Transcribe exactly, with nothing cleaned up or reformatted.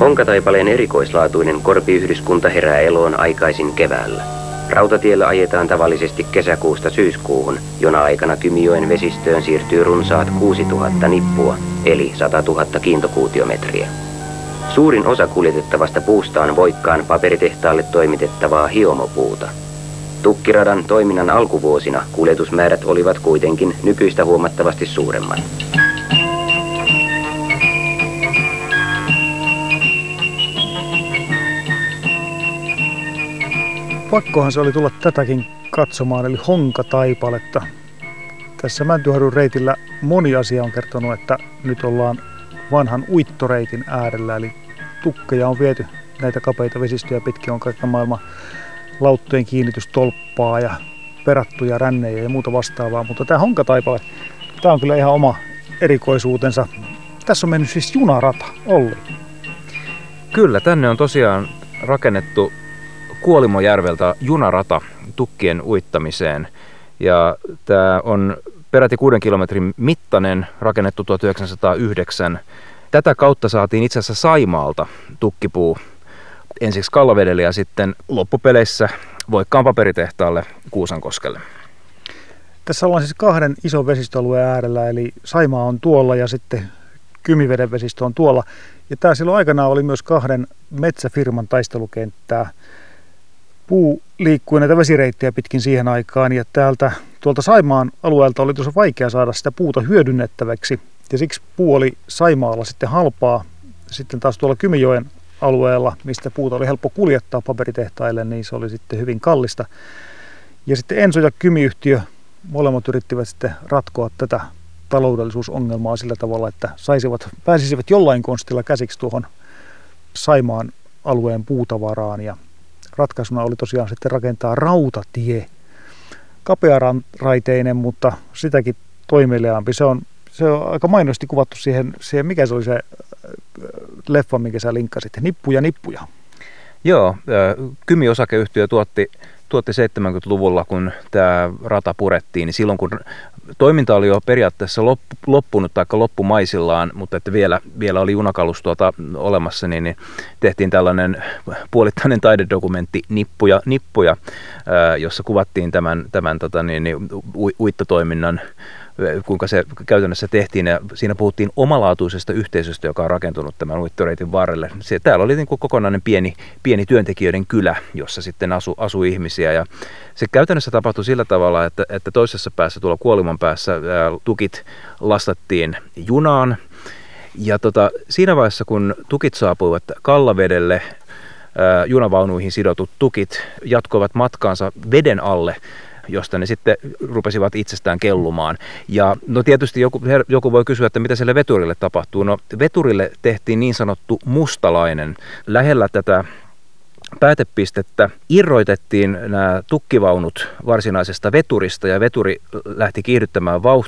Honkataipaleen erikoislaatuinen korpiyhdyskunta herää eloon aikaisin keväällä. Rautatiellä ajetaan tavallisesti kesäkuusta syyskuuhun, jona aikana Kymijoen vesistöön siirtyy runsaat kuusituhatta nippua, eli satatuhatta kiintokuutiometriä. Suurin osa kuljetettavasta puusta on Voikkaan paperitehtaalle toimitettavaa hiomopuuta. Tukkiradan toiminnan alkuvuosina kuljetusmäärät olivat kuitenkin nykyistä huomattavasti suuremmat. Pakkohan se oli tulla tätäkin katsomaan, eli Honkataipaletta. Tässä Mäntyharjun reitillä moni asia on kertonut, että nyt ollaan vanhan uittoreitin äärellä, eli tukkeja on viety näitä kapeita vesistöjä pitkin, on kaiken maailman lauttojen kiinnitystolppaa ja perattuja rännejä ja muuta vastaavaa, mutta tämä Honkataipale, tämä on kyllä ihan oma erikoisuutensa. Tässä on mennyt siis junarata, Olli. Kyllä, tänne on tosiaan rakennettu Kuolimojärveltä junarata tukkien uittamiseen. Ja tämä on peräti kuuden kilometrin mittainen, rakennettu tuhatyhdeksänsataayhdeksän. Tätä kautta saatiin itse asiassa Saimaalta tukkipuu ensiksi Kallavedelle ja sitten loppupeleissä Voikkaan paperitehtaalle Kuusankoskelle. Tässä ollaan siis kahden ison vesistöalueen äärellä, eli Saimaa on tuolla ja sitten Kymiveden vesistö on tuolla. Ja tämä silloin aikanaan oli myös kahden metsäfirman taistelukenttää. Puu liikkui näitä vesireittejä pitkin siihen aikaan ja täältä tuolta Saimaan alueelta oli tosi vaikea saada sitä puuta hyödynnettäväksi. Ja siksi puu oli Saimaalla sitten halpaa. Sitten taas tuolla Kymijoen alueella, mistä puuta oli helppo kuljettaa paperitehtaille, niin se oli sitten hyvin kallista. Ja sitten Enso ja Kymi-yhtiö molemmat yrittivät sitten ratkoa tätä taloudellisuusongelmaa sillä tavalla, että saisivat, pääsisivät jollain konstilla käsiksi tuohon Saimaan alueen puutavaraan. Ja ratkaisuna oli tosiaan sitten rakentaa rautatie. Kapearaiteinen, mutta sitäkin toimeliaampi. Se on, se on aika mainosti kuvattu siihen, siihen, mikä se oli se leffa, minkä sä linkkasit. Nippuja, nippuja. Joo, Kymi-osakeyhtiö tuotti, tuotti seitsemänkymmentäluvulla, kun tämä rata purettiin, niin silloin kun toiminta oli jo periaatteessa loppunut tai loppumaisillaan, mutta että vielä, vielä oli junakalustoa olemassa, niin, niin tehtiin tällainen puolittainen taidedokumentti Nippuja, nippuja, jossa kuvattiin tämän, tämän tota, niin, niin, uittotoiminnan, kuinka se käytännössä tehtiin, ja siinä puhuttiin omalaatuisesta yhteisöstä, joka on rakentunut tämän uittoreitin varrelle. Se, täällä oli niin kuin kokonainen pieni, pieni työntekijöiden kylä, jossa sitten asu, asui ihmisiä, ja se käytännössä tapahtui sillä tavalla, että, että toisessa päässä, tuolla Kuolimon päässä, ää, tukit lastattiin junaan, ja tota, siinä vaiheessa, kun tukit saapuivat Kallavedelle, ää, junavaunuihin sidotut tukit jatkoivat matkaansa veden alle, josta ne sitten rupesivat itsestään kellumaan. Ja no tietysti joku, joku voi kysyä, että mitä sille veturille tapahtuu. No veturille tehtiin niin sanottu mustalainen. Lähellä tätä päätepistettä irroitettiin nämä tukkivaunut varsinaisesta veturista ja veturi lähti kiihdyttämään vauhtia.